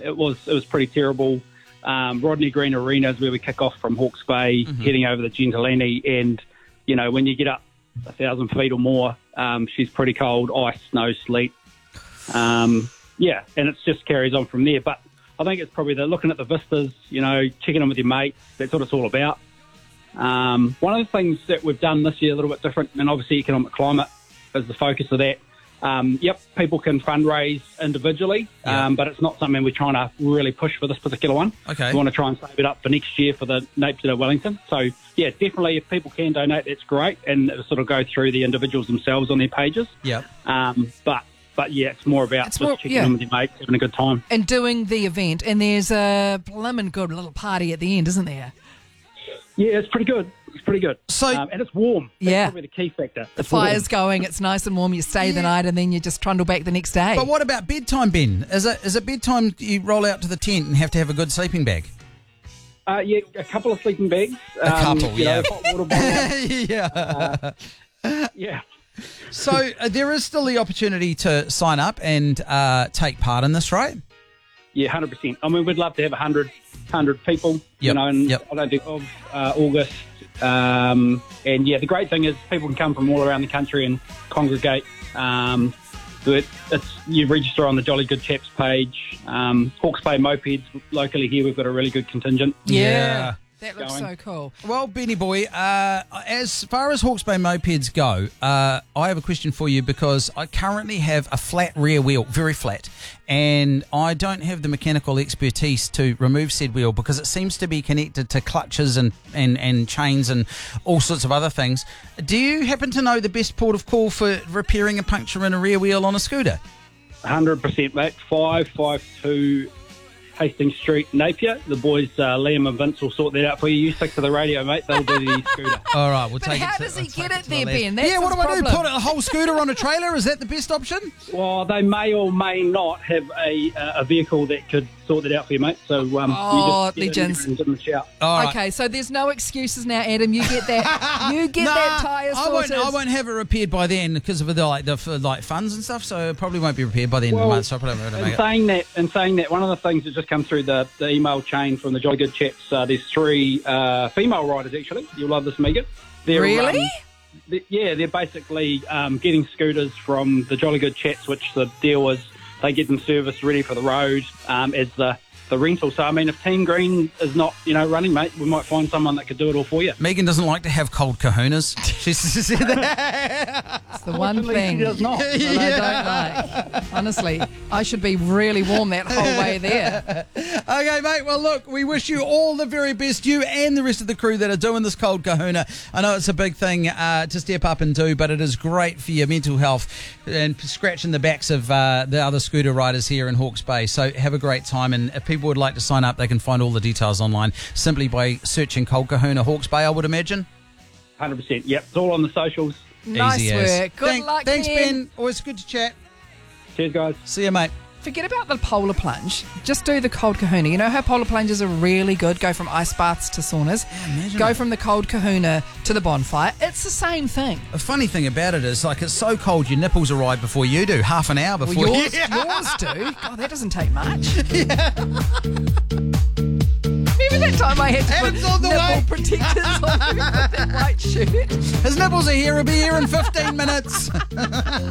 it was pretty terrible. Rodney Green Arena is where we kick off from Hawke's Bay, heading over the Gentilini, and when you get up 1,000 feet or more, she's pretty cold, ice, snow, sleet. And it just carries on from there. But I think it's probably looking at the vistas, checking in with your mates. That's what it's all about. One of the things that we've done this year a little bit different, and obviously economic climate is the focus of that. People can fundraise individually, but it's not something we're trying to really push for this particular one. Okay. We want to try and save it up for next year for the Napier to Wellington. So, definitely if people can donate, that's great, and it'll sort of go through the individuals themselves on their pages. Yeah. But it's more about checking in with your mates, having a good time. And doing the event, and there's a blimmin' good little party at the end, isn't there? Yeah, it's pretty good. So, and it's warm. That's probably the key factor. The fire's going, it's nice and warm, you stay the night and then you just trundle back the next day. But what about bedtime, Ben? Is it bedtime you roll out to the tent and have to have a good sleeping bag? A couple of sleeping bags. Hot water bottle. Yeah. So there is still the opportunity to sign up and take part in this, right? Yeah, 100%. I mean, we'd love to have 100 people, I don't think of August. The great thing is people can come from all around the country and congregate. You register on the Jolly Good Chaps page. Hawke's Bay Mopeds, locally here, we've got a really good contingent. Yeah. That looks so cool. Well, Benny boy, as far as Hawke's Bay Mopeds go, I have a question for you because I currently have a flat rear wheel, very flat, and I don't have the mechanical expertise to remove said wheel because it seems to be connected to clutches and chains and all sorts of other things. Do you happen to know the best port of call for repairing a puncture in a rear wheel on a scooter? 100%, mate. 552 Hastings Street, Napier. The boys, Liam and Vince, will sort that out for you. You stick to the radio, mate. They'll do the scooter. All right, we'll but take it. How does he get it there, Ben? What do I do? Put a whole scooter on a trailer? Is that the best option? Well, they may or may not have a vehicle that could sort that out for you, mate. So, you just legends. give them a shout. Right. Okay, so there's no excuses now, Adam. You get that. You get that tyre sorted. I won't have it repaired by then because of the funds and stuff. So it probably won't be repaired by the end of the month. So I probably won't make it. In saying that, one of the things that just come through the email chain from the Jolly Good Chaps, there's 3 female riders actually. You'll love this, Megan. Really? They're basically getting scooters from the Jolly Good Chaps, which the deal is they get them serviced ready for the road as the rental. So, I mean, if Team Green is not, running, mate, we might find someone that could do it all for you. Megan doesn't like to have cold kahunas. She's said that. It's the one thing she does not. that I don't like. Honestly, I should be really warm that whole way there. Okay, mate. Well, look, we wish you all the very best, you and the rest of the crew that are doing this cold kahuna. I know it's a big thing to step up and do, but it is great for your mental health and scratching the backs of the other scooter riders here in Hawke's Bay. So have a great time, and if people would like to sign up, they can find all the details online simply by searching Cold Kahuna Hawke's Bay, I would imagine. 100%. Yep, it's all on the socials. Nice Easy work. Good luck, Thanks, Ben. Ben. Always good to chat. Cheers, guys. See you, mate. Forget about the polar plunge. Just do the cold kahuna. You know how polar plunges are really good? Go from ice baths to saunas. Go from the cold kahuna to the bonfire. It's the same thing. The funny thing about it is, it's so cold, your nipples arrive before you do, half an hour before yours do. God, that doesn't take much. Remember that time I had to Adam's put on the nipple way. protectors on with that white shirt? His nipples are here. He'll be here in 15 minutes.